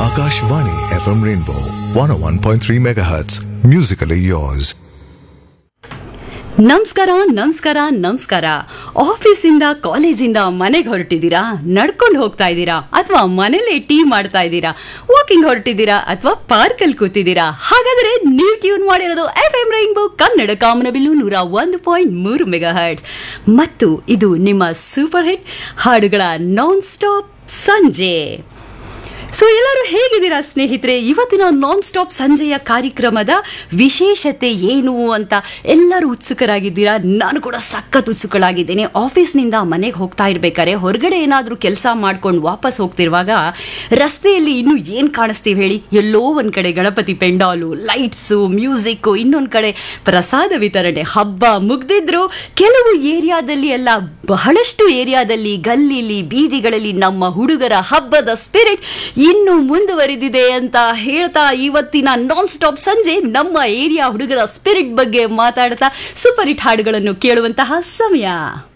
Akashvani FM Rainbow 101.3 MHz. Musically yours. ನಮಸ್ಕಾರ ನಮಸ್ಕಾರ ನಮಸ್ಕಾರ. ಆಫೀಸಿಂದ ಕಾಲೇಜಿಂದ ಮನೆಗೆ ಹೊರಟಿದ್ದೀರಾ, ನಡ್ಕೊಂಡು ಹೋಗ್ತಾ ಇದ್ದೀರಾ, ಅಥವಾ ಮನೇಲೆ ಟೀ ಮಾಡ್ತಾ ಇದ್ದೀರಾ, ವಾಕಿಂಗ್ ಹೊರಟಿದ್ದೀರಾ, ಅಥವಾ ಪಾರ್ಕಲ್ಲಿ ಕೂತಿದ್ದೀರಾ? ಹಾಗಾದ್ರೆ ನೀವು ಟ್ಯೂನ್ ಮಾಡಿರೋದು FM ರೈನ್ಬೋ ಕನ್ನಡ ಕಾಮನಬಿಲ್ಲು 101.3 ಮೆಗಾಹರ್ಟ್ಸ್. ಮತ್ತು ಇದು ನಿಮ್ಮ ಸೂಪರ್ ಹಿಟ್ ಹಾಡುಗಳ ನಾನ್ ಸ್ಟಾಪ್ ಸಂಜೆ. ಸೊ ಎಲ್ಲರೂ ಹೇಗಿದ್ದೀರಾ ಸ್ನೇಹಿತರೆ? ಇವತ್ತಿನ ನಾನ್ ಸ್ಟಾಪ್ ಸಂಜೆಯ ಕಾರ್ಯಕ್ರಮದ ವಿಶೇಷತೆ ಏನು ಅಂತ ಎಲ್ಲರೂ ಉತ್ಸುಕರಾಗಿದ್ದೀರಾ. ನಾನು ಕೂಡ ಸಖತ್ ಉತ್ಸುಕಳಾಗಿದ್ದೇನೆ. ಆಫೀಸ್ನಿಂದ ಮನೆಗೆ ಹೋಗ್ತಾ ಇರ್ಬೇಕಾದ್ರೆ ಹೊರಗಡೆ ಏನಾದರೂ ಕೆಲಸ ಮಾಡ್ಕೊಂಡು ವಾಪಸ್ ಹೋಗ್ತಿರುವಾಗ ರಸ್ತೆಯಲ್ಲಿ ಇನ್ನೂ ಏನು ಕಾಣಿಸ್ತೀವಿ ಹೇಳಿ? ಎಲ್ಲೋ ಒಂದು ಕಡೆ ಗಣಪತಿ ಪೆಂಡಾಲು, ಲೈಟ್ಸು, ಮ್ಯೂಸಿಕ್ಕು, ಇನ್ನೊಂದು ಕಡೆ ಪ್ರಸಾದ ವಿತರಣೆ. ಹಬ್ಬ ಮುಗ್ದಿದ್ರು ಕೆಲವು ಏರಿಯಾದಲ್ಲಿ ಎಲ್ಲ, ಬಹಳಷ್ಟು ಏರಿಯಾದಲ್ಲಿ, ಗಲ್ಲಿಲಿ, ಬೀದಿಗಳಲ್ಲಿ ನಮ್ಮ ಹುಡುಗರ ಹಬ್ಬದ ಸ್ಪಿರಿಟ್ ಇನ್ನು ಮುಂದುವರಿದಿದೆ ಅಂತ ಹೇಳ್ತಾ ಇವತ್ತಿನ ನಾನ್ ಸ್ಟಾಪ್ ಸಂಜೆ ನಮ್ಮ ಏರಿಯಾ ಹುಡುಗರ ಸ್ಪಿರಿಟ್ ಬಗ್ಗೆ ಮಾತಾಡ್ತಾ ಸೂಪರ್ ಹಿಟ್ ಹಾಡುಗಳನ್ನು ಕೇಳುವಂತಹ ಸಮಯ.